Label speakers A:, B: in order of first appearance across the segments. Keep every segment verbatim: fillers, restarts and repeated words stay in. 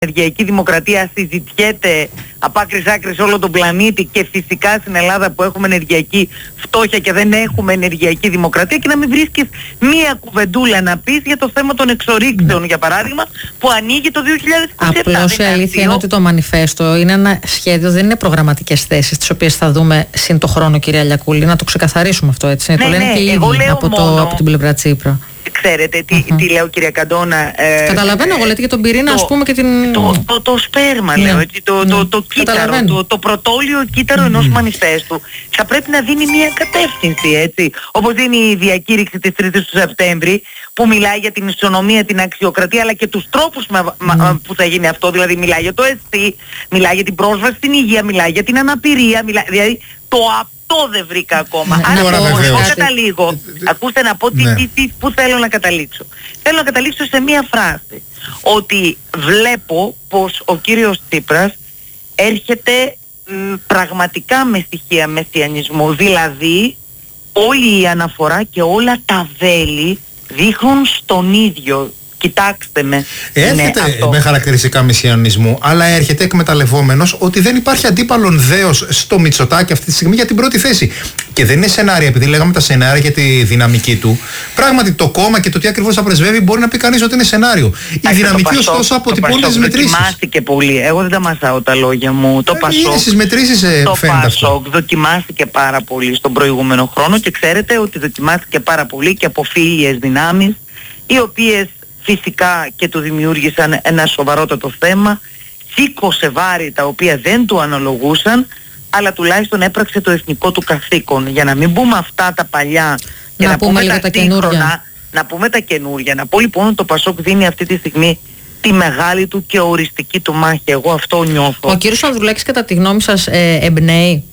A: ενεργειακή δημοκρατία συζητιέται από άκρης άκρης όλο τον πλανήτη και φυσικά στην Ελλάδα που έχουμε ενεργειακή φτώχεια και δεν έχουμε ενεργειακή δημοκρατία, και να μην βρίσκεις μία κουβεντούλα να πεις για το θέμα των εξορίξεων, για παράδειγμα, που ανοίγει το δύο χιλιάδες είκοσι επτά.
B: Απλώς η αλήθεια είναι ότι το μανιφέστο είναι ένα σχέδιο, δεν είναι προγραμματικές θέσεις τις οποίες θα δούμε συν το χρόνο, κυρία Λιακούλη. Να το ξεκαθαρίσουμε αυτό, έτσι.
A: Ναι,
B: το λένε
A: ναι,
B: και οι ίδιοι από, το, από την πλευρά Τσίπρα.
A: Ξέρετε τι, uh-huh. τι λέω, κυρία Καντώνα. Ε,
B: Καταλαβαίνω, εγώ λέτε για τον πυρήνα, ας πούμε, και την...
A: Το, το, το, το σπέρμα, ναι. λέω, έτσι, το, ναι. το, το, το κύτταρο, το, το πρωτόλιο κύτταρο mm. ενός μανιφέστου. Θα πρέπει να δίνει μια κατεύθυνση, έτσι. Όπως δίνει η διακήρυξη της τρίτης του Σεπτέμβρη, που μιλάει για την ισονομία, την αξιοκρατία, αλλά και τους τρόπους με, mm. μα, που θα γίνει αυτό. Δηλαδή μιλάει για το ΕΣΥ, μιλάει για την πρόσβαση στην υγεία, μιλάει για την αναπηρία, μιλάει, δηλαδή το αυτό δεν βρήκα ακόμα.
B: Ναι,
A: Άρα
B: εγώ
A: καταλήγω, ακούστε να πω τι,
C: ναι.
A: τι, τι, πού θέλω να καταλήξω. Θέλω να καταλήξω σε μία φράση, ότι βλέπω πως ο κύριος Τσίπρας έρχεται μ, πραγματικά με στοιχεία μεσιανισμού, δηλαδή όλη η αναφορά και όλα τα βέλη δείχνουν στον ίδιο. Κοιτάξτε με.
C: Έρχεται
A: ναι,
C: με χαρακτηριστικά μεσιανισμού, αλλά έρχεται εκμεταλλευόμενος ότι δεν υπάρχει αντίπαλον δέος στο Μητσοτάκη αυτή τη στιγμή για την πρώτη θέση. Και δεν είναι σενάρια, επειδή λέγαμε τα σενάρια για τη δυναμική του. Πράγματι, το κόμμα και το τι ακριβώς θα πρεσβεύει μπορεί να πει κανείς ότι είναι σενάριο. Η Άχι, δυναμική, ωστόσο, αποτυπώνει τις μετρήσεις.
A: Δοκιμάστηκε πολύ. Εγώ δεν τα μασάω τα λόγια μου. Το Πασόκ.
C: Είναι στις μετρήσεις ε,
A: το
C: φαίνεται
A: Πασόκ δοκιμάστηκε πάρα πολύ στον προηγούμενο χρόνο, και ξέρετε ότι δοκιμάστηκε πάρα πολύ και από φίλιες δυνάμεις, οι οποίες φυσικά και του δημιούργησαν ένα σοβαρότατο θέμα, σήκωσε βάρη τα οποία δεν του αναλογούσαν, αλλά τουλάχιστον έπραξε το εθνικό του καθήκον. Για να μην πούμε αυτά τα παλιά και να, να πούμε, πούμε τα, τα καινούρια. Να πούμε τα καινούρια. Να πω λοιπόν ότι το Πασόκ δίνει αυτή τη στιγμή τη μεγάλη του και οριστική του μάχη. Εγώ αυτό νιώθω.
B: Ο κύριος Ανδρουλάκης, κατά τη γνώμη σας, ε, εμπνέει?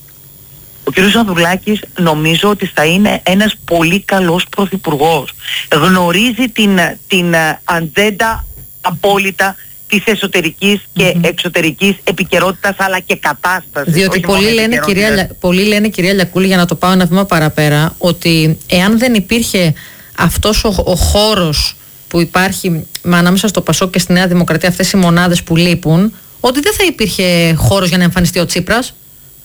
A: Ο κ. Ανδρουλάκης νομίζω ότι θα είναι ένας πολύ καλός πρωθυπουργός. Γνωρίζει την, την ατζέντα απόλυτα της εσωτερικής και mm-hmm. εξωτερικής επικαιρότητας, αλλά και κατάστασης.
B: Διότι πολλοί λένε, κυρία, πολλοί λένε, κυρία Λιακούλη, για να το πάω ένα βήμα παραπέρα, ότι εάν δεν υπήρχε αυτός ο, ο χώρος που υπάρχει ανάμεσα στο Πασόκ και στη Νέα Δημοκρατία, αυτές οι μονάδες που λείπουν, ότι δεν θα υπήρχε χώρος για να εμφανιστεί ο Τσίπρας.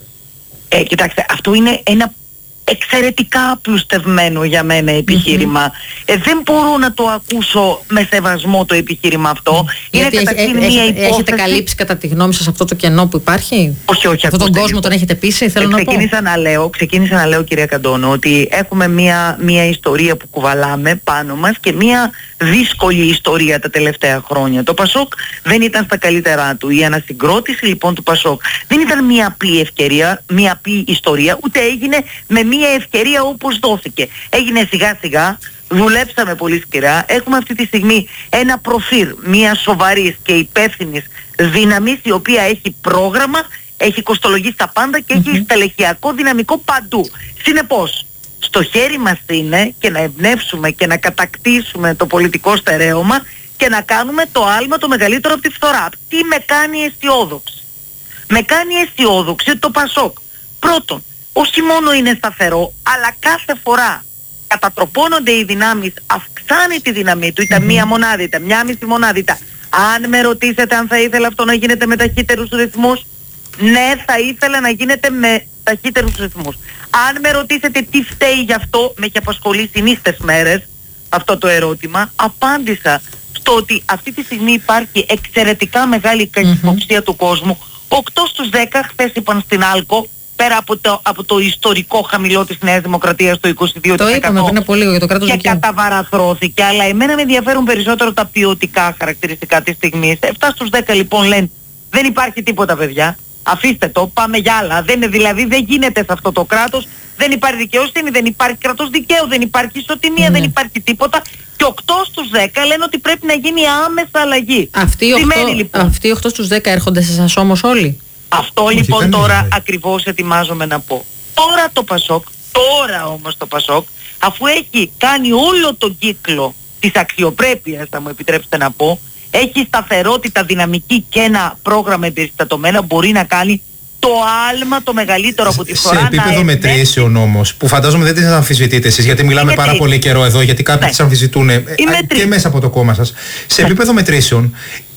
B: Ε,
A: κοιτάξτε, αυτό είναι ένα εξαιρετικά απλουστευμένο για μένα επιχείρημα. Mm-hmm. Ε, δεν μπορώ να το ακούσω με σεβασμό το επιχείρημα αυτό. Mm-hmm. Είναι καταρχήν μια υπόθεση. Έχετε καλύψει κατά τη γνώμη σας αυτό το κενό που υπάρχει? Όχι, όχι.
B: Αυτόν τον κόσμο τον έχετε πείσει, θέλω
A: ε, ξεκίνησα
B: να πω.
A: Να λέω, ξεκίνησα να λέω, κυρία Καντώνο, ότι έχουμε μια, μια ιστορία που κουβαλάμε πάνω μας και μια δύσκολη ιστορία τα τελευταία χρόνια. Το Πασόκ δεν ήταν στα καλύτερά του. Η ανασυγκρότηση λοιπόν του Πασόκ δεν ήταν μια απλή ευκαιρία, μια απλή ιστορία, ούτε έγινε με μια ευκαιρία όπως δόθηκε. Έγινε σιγά σιγά, δουλέψαμε πολύ σκληρά, έχουμε αυτή τη στιγμή ένα προφίλ μια σοβαρής και υπεύθυνης δύναμης, η οποία έχει πρόγραμμα, έχει κοστολογήσει τα πάντα και mm-hmm. έχει στελεχειακό δυναμικό παντού. Συνεπώς, στο χέρι μας είναι και να εμπνεύσουμε και να κατακτήσουμε το πολιτικό στερέωμα και να κάνουμε το άλμα το μεγαλύτερο από τη φθορά. Τι με κάνει αισιόδοξη? Με κάνει αισιόδοξη το Πασόκ, πρώτον, όχι μόνο είναι σταθερό, αλλά κάθε φορά κατατροπώνονται οι δυνάμεις, αυξάνει τη δύναμή του, ήταν mm-hmm. μία μονάδητα, μία μισή μονάδητα. Αν με ρωτήσετε αν θα ήθελα αυτό να γίνεται με ταχύτερους ρυθμούς, ναι, θα ήθελα να γίνεται με ταχύτερους ρυθμούς. Αν με ρωτήσετε τι φταίει γι' αυτό, με έχει απασχολήσει νύχτες μέρες αυτό το ερώτημα, απάντησα στο ότι αυτή τη στιγμή υπάρχει εξαιρετικά μεγάλη καχυποψία mm-hmm. του κόσμου. οκτώ στους δέκα χθες είπαν στην Άλκο, πέρα από το, από το ιστορικό χαμηλό της Νέας Δημοκρατίας, το είκοσι δύο τοις εκατό. Το
B: είπαμε πριν από λίγο για το κράτος δικαίου.
A: Και καταβαραθρωθήκε, αλλά εμένα με ενδιαφέρουν περισσότερο τα ποιοτικά χαρακτηριστικά της στιγμής. επτά στους δέκα λοιπόν λένε δεν υπάρχει τίποτα, παιδιά. Αφήστε το, πάμε για άλλα. Δεν είναι, δηλαδή δεν γίνεται σε αυτό το κράτος, δεν υπάρχει δικαιοσύνη, δεν υπάρχει κράτος δικαίου, δεν υπάρχει ισοτιμία, mm. δεν υπάρχει τίποτα. Και οκτώ στους δέκα λένε ότι πρέπει να γίνει άμεσα αλλαγή.
B: Αυτοί οι οκτώ, λοιπόν, οκτώ στους δέκα έρχονται σε εσάς όμως όλοι?
A: Αυτό όχι, λοιπόν τώρα είναι. Ακριβώς ετοιμάζομαι να πω. Τώρα το Πασόκ, τώρα όμως το Πασόκ, αφού έχει κάνει όλο τον κύκλο της αξιοπρέπειας, θα μου επιτρέψετε να πω, έχει σταθερότητα, δυναμική και ένα πρόγραμμα εμπεριστατωμένο, μπορεί να κάνει το άλμα το μεγαλύτερο από τη φορά.
C: Σε επίπεδο μετρήσεων όμως, που φαντάζομαι δεν τις αμφισβητείτε εσείς, γιατί μιλάμε πάρα πολύ καιρό εδώ, γιατί κάποιοι ναι. τις αμφισβητούν και μέσα από το κόμμα σας. Σε ναι. επίπεδο μετρήσεων,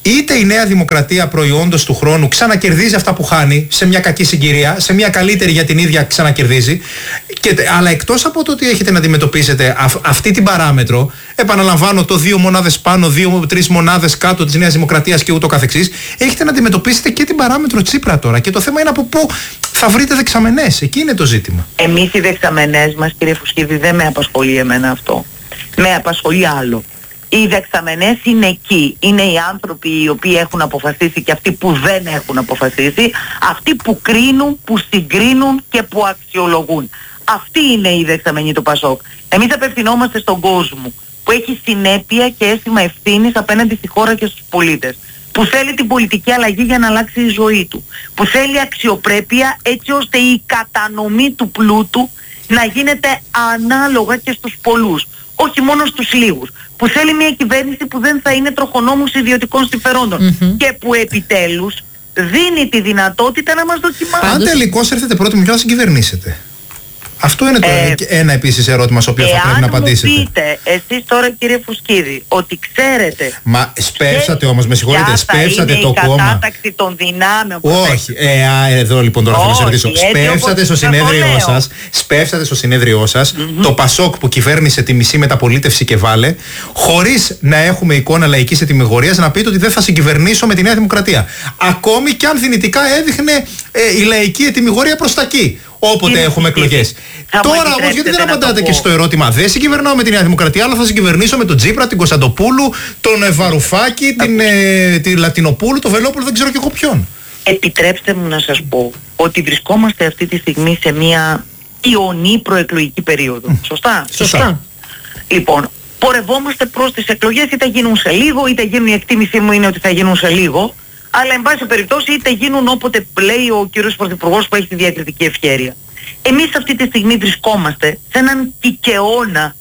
C: είτε η Νέα Δημοκρατία προϊόντος του χρόνου ξανακερδίζει αυτά που χάνει σε μια κακή συγκυρία, σε μια καλύτερη για την ίδια ξανακερδίζει. Και, αλλά εκτός από το ότι έχετε να αντιμετωπίσετε αυ, αυτή την παράμετρο, επαναλαμβάνω το δύο μονάδες πάνω, δύο-τρεις μονάδες κάτω της Νέας Δημοκρατίας και ούτω καθεξής, έχετε να αντιμετωπίσετε και την παράμετρο Τσίπρα τώρα. Και το θέμα είναι από πού θα βρείτε δεξαμενές. Εκεί είναι το ζήτημα.
A: Εμείς οι δεξαμενές μας, κύριε Φουσκίδη, δεν με απασχολεί εμένα αυτό. Με απασχολεί άλλο. Οι δεξαμενές είναι εκεί. Είναι οι άνθρωποι οι οποίοι έχουν αποφασίσει και αυτοί που δεν έχουν αποφασίσει. Αυτοί που κρίνουν, που συγκρίνουν και που αξιολογούν. Αυτοί είναι οι δεξαμενοί του Πασόκ. Εμείς απευθυνόμαστε στον κόσμο που έχει συνέπεια και αίσθημα ευθύνης απέναντι στη χώρα και στους πολίτες. Που θέλει την πολιτική αλλαγή για να αλλάξει η ζωή του. Που θέλει αξιοπρέπεια έτσι ώστε η κατανομή του πλούτου να γίνεται ανάλογα και στους πολλούς. Όχι μόνο στους λίγους. Που θέλει μια κυβέρνηση που δεν θα είναι τροχονόμους ιδιωτικών συμφερόντων. Mm-hmm. Και που επιτέλους δίνει τη δυνατότητα να μας δοκιμάσει.
C: Αν τελικώς έρθετε πρώτοι, με ποιον θα συγκυβερνήσετε? Αυτό είναι το ε, ένα επίσης ερώτημα στο οποίο θα πρέπει να απαντήσετε.
A: Εάν μου πείτε εσείς τώρα, κύριε Φουσκίδη, ότι ξέρετε...
C: Μα σπεύσατε όμως, με συγχωρείτε, σπεύσατε το κόμμα.
A: Η κατάταξη των δυνάμεων.
C: Όχι, ε, α, εδώ λοιπόν τώρα θέλω να σε ρωτήσω. Σπεύσατε στο συνέδριό σας, σπεύσατε στο συνέδριό σας mm-hmm. το Πασόκ που κυβέρνησε τη μισή μεταπολίτευση και βάλε, χωρίς να έχουμε εικόνα λαϊκής ετυμηγορίας, να πείτε ότι δεν θα συγκυβερνήσω με τη Νέα Δημοκρατία. Ακόμη και αν δυνητικά έδειχνε ε, η λαϊκή ετυμηγορία προς τα εκεί. Όποτε είναι έχουμε εκλογές. Τώρα όμως γιατί δεν απαντάτε και στο ερώτημα? Δεν συγκυβερνάω με τη Νέα Δημοκρατία, αλλά θα συγκυβερνήσω με τον Τσίπρα, την Κωνσταντοπούλου, τον Βαρουφάκη, την, ε, τη Λατινοπούλου, τον Βελόπουλο, δεν ξέρω και εγώ ποιον.
A: Επιτρέψτε μου να σας πω ότι βρισκόμαστε αυτή τη στιγμή σε μια ιονή προεκλογική περίοδο. Mm. Σωστά?
B: Σωστά.
A: Λοιπόν, πορευόμαστε προς τις εκλογές, είτε γίνουν σε λίγο, είτε γίνουν, η εκτίμησή μου είναι ότι θα γίνουν σε λίγο. Αλλά εν πάση περιπτώσει είτε γίνουν όποτε λέει ο κύριος Πρωθυπουργός που έχει τη διακριτική ευχέρεια. Εμείς αυτή τη στιγμή βρισκόμαστε σε έναν κικαιώνα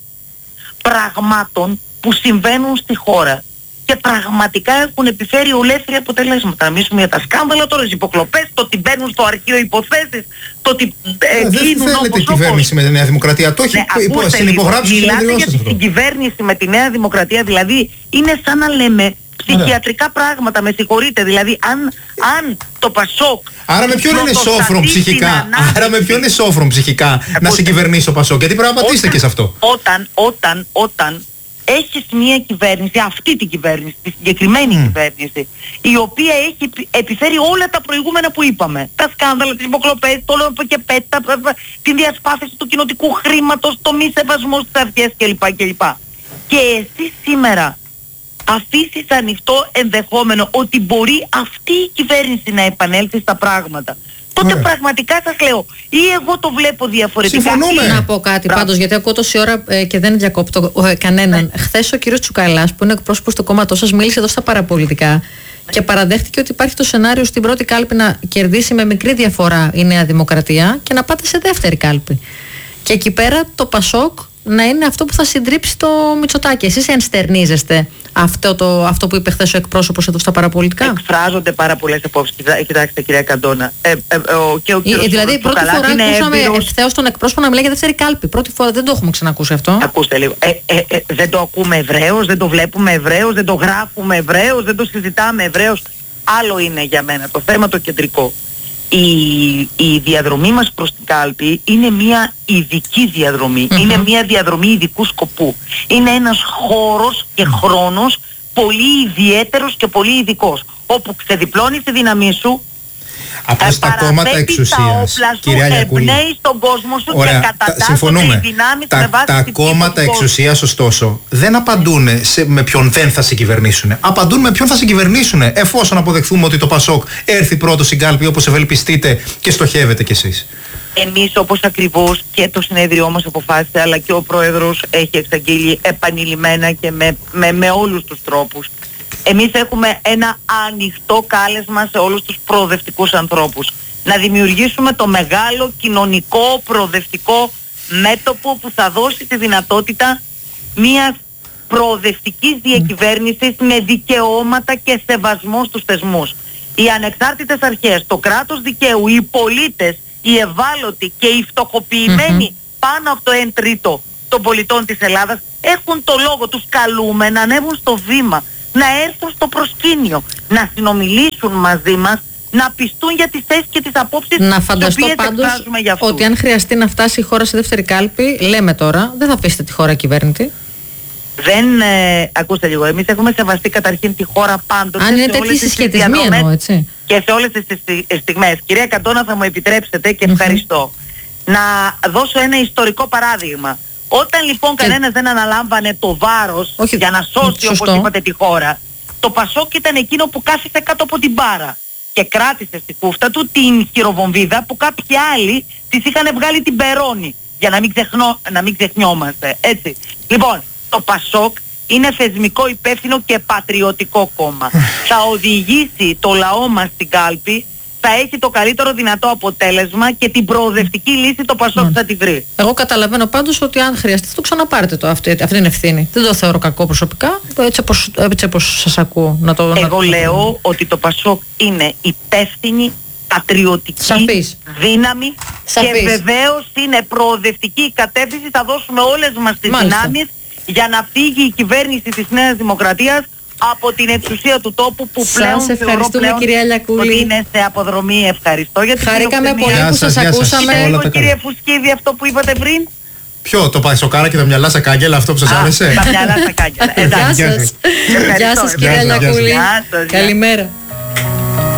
A: πραγμάτων που συμβαίνουν στη χώρα και πραγματικά έχουν επιφέρει ολέθρια αποτελέσματα. Να μιλήσουμε για τα σκάνδαλα τώρα, τις υποκλοπές, το ότι μπαίνουν στο αρχείο υποθέσεις, το ότι ε,
C: δεν
A: γίνουν όπως
C: θέλετε κυβέρνηση με τη Νέα Δημοκρατία, το έχει ναι, συνυπογράψει στο συνέδριό σας.
A: Μιλάτε για την κυβέρνηση με τη Νέα Δημοκρατία, δηλαδή είναι σαν να λέμε ψυχιατρικά πράγματα, με συγχωρείτε. Δηλαδή, αν, αν το Πασόκ...
C: Άρα με ποιον είναι σόφρον ψυχικά, άρα με ποιον είναι σόφρον ψυχικά να συγκυβερνήσει το Πασόκ, γιατί πρέπει να απαντήσετε και σε αυτό.
A: Όταν, όταν, όταν έχεις μια κυβέρνηση, αυτή την κυβέρνηση, τη συγκεκριμένη mm. κυβέρνηση, η οποία έχει επιφέρει όλα τα προηγούμενα που είπαμε. Τα σκάνδαλα, τις υποκλοπές, το όλο και πέτα, την διασπάθηση του κοινοτικού χρήματος, το μη σεβασμό στις αρχές κλπ. κλπ. Και εσύ σήμερα αφήσεις ανοιχτό ενδεχόμενο ότι μπορεί αυτή η κυβέρνηση να επανέλθει στα πράγματα, τότε yeah. πραγματικά σας λέω, ή εγώ το βλέπω διαφορετικά.
C: Συμφωνούμε.
B: Να πω κάτι Μπράβο. πάντως, γιατί ακούω τόση ώρα ε, και δεν διακόπτω ε, κανέναν. Yeah. Χθες ο κύριος Τσουκαλάς, που είναι εκπρόσωπος του κόμματός σας, μίλησε εδώ στα παραπολιτικά yeah. και παραδέχτηκε ότι υπάρχει το σενάριο στην πρώτη κάλπη να κερδίσει με μικρή διαφορά η Νέα Δημοκρατία και να πάτε σε δεύτερη κάλπη. Και εκεί πέρα το Πασόκ να είναι αυτό που θα συντρίψει το Μητσοτάκη. Εσείς ενστερνίζεστε αυτό, το, αυτό που είπε χθες ο εκπρόσωπος εδώ στα παραπολιτικά?
A: Εκφράζονται πάρα πολλές απόψεις. Κοιτάξτε, κυρία Καντώνα. Ε, ε, ο, και ο κύριος
B: ε, δηλαδή πρώτη φορά ακούσαμε ευθέως τον εκπρόσωπο να μιλάει για δεύτερη κάλπη. Πρώτη φορά, δεν το έχουμε ξανακούσει αυτό.
A: Ακούστε λίγο. Ε, ε, ε, δεν το ακούμε ευρέως, δεν το βλέπουμε ευρέως, δεν το γράφουμε ευρέως, δεν το συζητάμε ευρέως. Άλλο είναι για μένα το θέμα το κεντρικό. Η, η διαδρομή μας προς την κάλπη είναι μια ειδική διαδρομή, mm-hmm. είναι μια διαδρομή ειδικού σκοπού. Είναι ένας χώρος και χρόνος πολύ ιδιαίτερος και πολύ ειδικός, όπου ξεδιπλώνεις τη δύναμή σου,
C: απλώς τα κόμματα εξουσίας, κυρία Λιακούλη,
A: εμπνέεις τον κόσμο σου. Ωραία, και
C: κατατάσσονται οι
A: δυνάμεις
C: τα,
A: με βάση
C: τα κόμματα εξουσίας ωστόσο δεν απαντούν σε, με ποιον δεν θα συγκυβερνήσουν. Απαντούν με ποιον θα συγκυβερνήσουν, εφόσον αποδεχθούμε ότι το Πασόκ έρθει πρώτο στην κάλπη όπως ευελπιστείτε και στοχεύετε κι εσείς.
A: Εμείς, όπως ακριβώς και το συνέδριό μας αποφάσισε, αλλά και ο Πρόεδρος έχει εξαγγείλει επανειλημμένα και με, με, με όλους τους τρόπους, εμείς έχουμε ένα ανοιχτό κάλεσμα σε όλους τους προοδευτικούς ανθρώπους. Να δημιουργήσουμε το μεγάλο κοινωνικό προοδευτικό μέτωπο που θα δώσει τη δυνατότητα μιας προοδευτικής διακυβέρνησης με δικαιώματα και σεβασμό στους θεσμούς. Οι ανεξάρτητες αρχές, το κράτος δικαίου, οι πολίτες, οι ευάλωτοι και οι φτωχοποιημένοι mm-hmm. πάνω από το ένα τρίτο των πολιτών της Ελλάδας έχουν το λόγο, τους καλούμε να ανέβουν στο βήμα, να έρθουν στο προσκήνιο, να συνομιλήσουν μαζί μας, να πιστούν για τις θέσεις και τις απόψεις.
B: Να φανταστώ πάντως ότι αν χρειαστεί να φτάσει η χώρα σε δεύτερη κάλπη, λέμε τώρα, δεν θα αφήσετε τη χώρα κυβέρνητη.
A: Δεν, ε, ακούστε λίγο, εμείς έχουμε σεβαστεί καταρχήν τη χώρα πάντοτε.
B: Αν είναι τέτοιοι συσχετισμοί εννοώ, έτσι.
A: Και σε όλες τις στιγμές. Κυρία Καντώνα, θα μου επιτρέψετε και ευχαριστώ. Mm-hmm. Να δώσω ένα ιστορικό παράδειγμα. Όταν λοιπόν και... κανένας δεν αναλάμβανε το βάρος Όχι, για να σώσει, σωστό. όπως είπατε, τη χώρα, το Πασόκ ήταν εκείνο που κάθισε κάτω από την μπάρα και κράτησε στη κούφτα του την χειροβομβίδα που κάποιοι άλλοι τις είχαν βγάλει την περώνη, για να μην, ξεχνώ, να μην ξεχνιόμαστε, έτσι. Λοιπόν, το Πασόκ είναι θεσμικό, υπεύθυνο και πατριωτικό κόμμα. Θα οδηγήσει το λαό μας στην κάλπη, θα έχει το καλύτερο δυνατό αποτέλεσμα και την προοδευτική λύση το Πασόκ mm. θα τη βρει.
B: Εγώ καταλαβαίνω πάντως ότι αν χρειαστεί θα το ξαναπάρετε το, αυτή, αυτή την ευθύνη. Δεν το θεωρώ κακό προσωπικά, έτσι όπως, έτσι όπως σας ακούω. Να το,
A: Εγώ
B: να...
A: λέω ότι το Πασόκ είναι υπεύθυνη, πατριωτική
B: Σαφής.
A: δύναμη Σαφής. και βεβαίως είναι προοδευτική η κατεύθυνση. Θα δώσουμε όλες μας τις
B: Μάλιστα.
A: δυνάμεις για να φύγει η κυβέρνηση της Νέας Δημοκρατίας από την εξουσία του τόπου που
B: σας
A: πλέον
B: ευχαριστούμε,
A: πλέον
B: κυρία Λιακούλη.
A: ότι είναι σε αποδρομή. Ευχαριστώ για την
B: Χαρήκαμε πολύ
C: γεια
B: που
C: σας,
B: σας ακούσαμε.
A: Είναι λίγο, κύριε Φουσκίδη, αυτό που είπατε πριν.
C: Ποιο, το πασοκάρα και τα μυαλά στα κάγκελα, αυτό που σας άρεσε?
A: Τα μυαλά στα κάγκελα.
B: Γεια σας. Γεια σας, κυρία Λιακούλη. Καλημέρα.